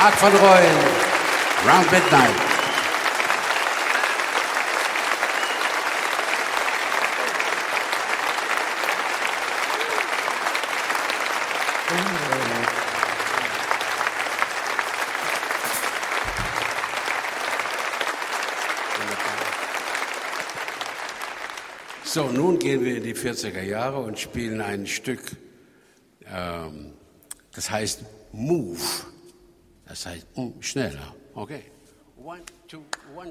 Art van Rooyen, Round Midnight. So, nun gehen wir in die 40er Jahre und spielen ein Stück, das heißt Move. Das heißt schneller. Okay. 1, 2, 1,